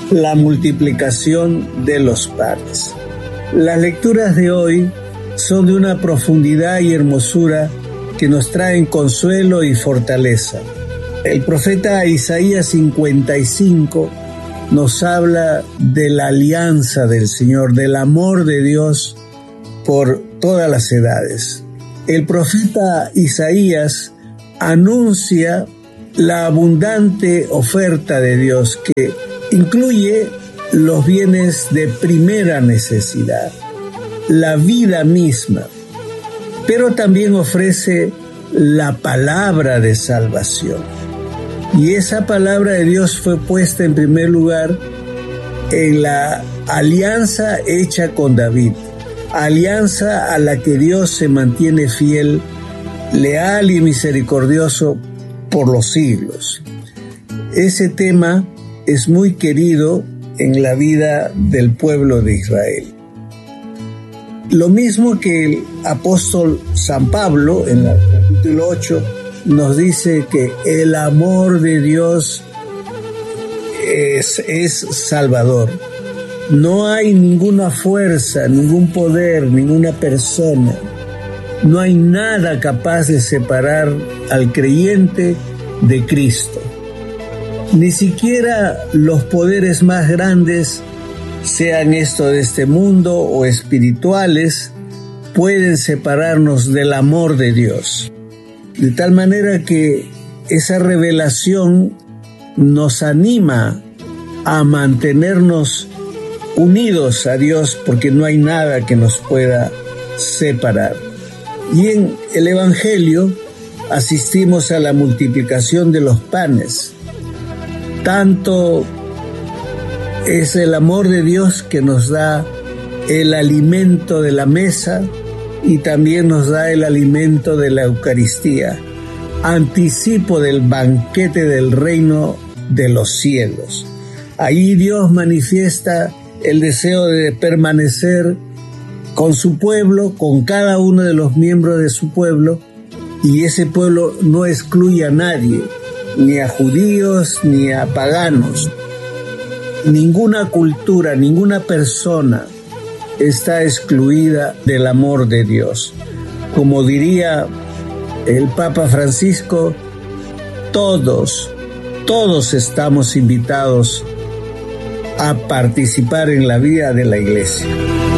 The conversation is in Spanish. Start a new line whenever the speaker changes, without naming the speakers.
la multiplicación de los panes. Las lecturas de hoy son de una profundidad y hermosura que nos traen consuelo y fortaleza. El profeta Isaías 55 nos habla de la alianza del Señor, del amor de Dios por todas las edades. El profeta Isaías anuncia la abundante oferta de Dios que incluye los bienes de primera necesidad, la vida misma, pero también ofrece la palabra de salvación. Y esa palabra de Dios fue puesta en primer lugar en la alianza hecha con David, alianza a la que Dios se mantiene fiel, leal y misericordioso por los siglos. Ese tema es muy querido en la vida del pueblo de Israel. Lo mismo que el apóstol San Pablo en el capítulo 8 nos dice que el amor de Dios es salvador. No hay ninguna fuerza, ningún poder, ninguna persona. No hay nada capaz de separar al creyente de Cristo. Ni siquiera los poderes más grandes, sean estos de este mundo o espirituales, pueden separarnos del amor de Dios. De tal manera que esa revelación nos anima a mantenernos unidos a Dios, porque no hay nada que nos pueda separar. Y en el Evangelio asistimos a la multiplicación de los panes. Tanto es el amor de Dios que nos da el alimento de la mesa y también nos da el alimento de la Eucaristía, anticipo del banquete del reino de los cielos. Ahí Dios manifiesta el deseo de permanecer con su pueblo, con cada uno de los miembros de su pueblo, y ese pueblo no excluye a nadie, ni a judíos ni a paganos. Ninguna cultura, ninguna persona está excluida del amor de Dios. Como diría el Papa Francisco, todos estamos invitados a participar en la vida de la Iglesia.